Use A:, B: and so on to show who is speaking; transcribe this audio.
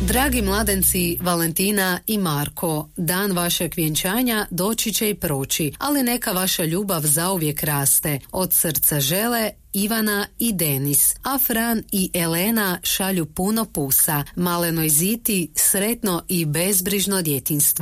A: Dragi mladenci Valentina i Marko, dan vašeg vjenčanja doći će i proći, ali neka vaša ljubav zauvijek raste. Od srca žele Ivana i Denis, a Fran i Elena šalju puno pusa. Malenoj Ziti sretno i bezbrižno djetinjstvo.